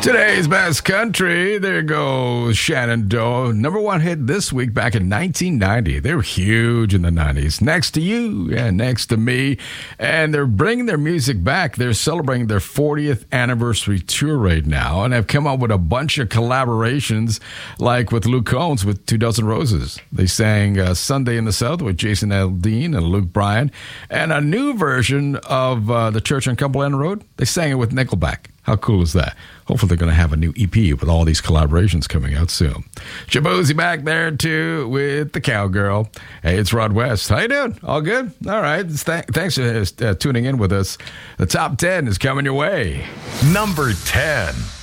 Today's best country. There goes Shenandoah. Number one hit this week back in 1990. They were huge in the 90s. Next to You and Next to Me. And they're bringing their music back. They're celebrating their 40th anniversary tour right now. And have come up with a bunch of collaborations, like with Luke Combs with 2 Dozen Roses. They sang Sunday in the South with Jason Aldean and Luke Bryan. And a new version of The Church on Cumberland Road. They sang it with Nickelback. How cool is that? Hopefully they're going to have a new EP with all these collaborations coming out soon. Shabozy back there, too, with the Cowgirl. Hey, it's Rod West. How you doing? All good? All right. Thanks for tuning in with us. The top 10 is coming your way. Number 10.